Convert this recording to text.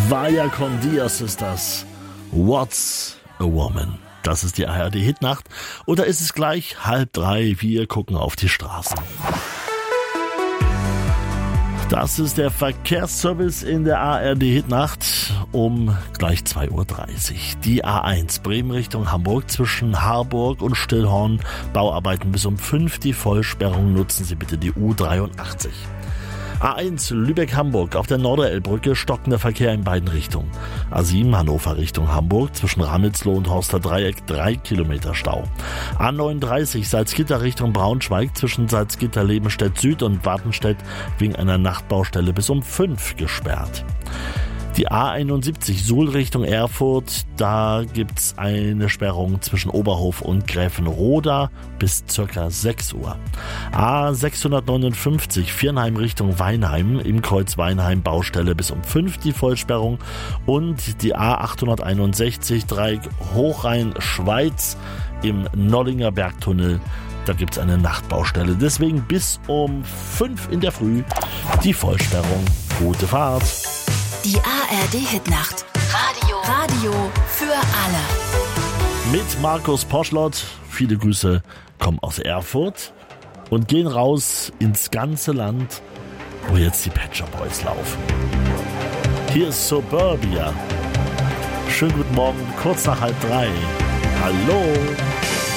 Vaya con Dios ist das. What's a Woman? Das ist die ARD-Hitnacht. Oder ist es gleich 2:30? Wir gucken auf die Straßen. Das ist der Verkehrsservice in der ARD-Hitnacht um gleich 2:30 Uhr. Die A1 Bremen Richtung Hamburg zwischen Harburg und Stillhorn. Bauarbeiten bis um 5. Die Vollsperrung nutzen Sie bitte die U83. A1 Lübeck-Hamburg auf der Norderelbbrücke stockender Verkehr in beiden Richtungen. A7 Hannover Richtung Hamburg zwischen Ramitzloh und Horster Dreieck 3 Kilometer Stau. A39 Salzgitter Richtung Braunschweig zwischen Salzgitter Lebenstedt Süd und Wartenstedt wegen einer Nachtbaustelle bis um 5 gesperrt. Die A71 Suhl Richtung Erfurt, da gibt's eine Sperrung zwischen Oberhof und Gräfenroda bis ca. 6 Uhr. A659 Viernheim Richtung Weinheim, im Kreuz Weinheim Baustelle bis um 5 die Vollsperrung. Und die A861 Dreieck Hochrhein-Schweiz im Nollinger Bergtunnel, da gibt's eine Nachtbaustelle. Deswegen bis um 5 in der Früh die Vollsperrung. Gute Fahrt! Die ARD-Hitnacht. Radio für alle. Mit Markus Poschlott. Viele Grüße kommen aus Erfurt und gehen raus ins ganze Land, wo jetzt die Pet Shop Boys laufen. Hier ist Suburbia. Schönen guten Morgen, kurz nach 2:30. Hallo.